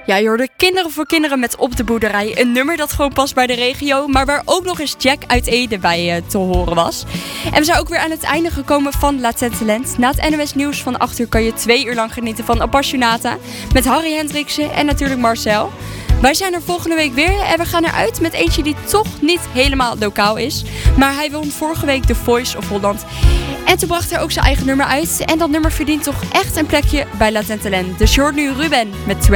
Ja, je hoorde Kinderen voor Kinderen met Op de Boerderij. Een nummer dat gewoon past bij de regio, maar waar ook nog eens Jack uit Ede bij te horen was. En we zijn ook weer aan het einde gekomen van Latent Talent. Na het NOS Nieuws van 8 uur kan je 2 uur lang genieten van Appassionata. Met Harry Hendriksen en natuurlijk Marcel. Wij zijn er volgende week weer en we gaan eruit met eentje die toch niet helemaal lokaal is. Maar hij won vorige week The Voice of Holland. En toen bracht hij ook zijn eigen nummer uit. En dat nummer verdient toch echt een plekje bij Latent Talent. Dus je hoort nu Ruben met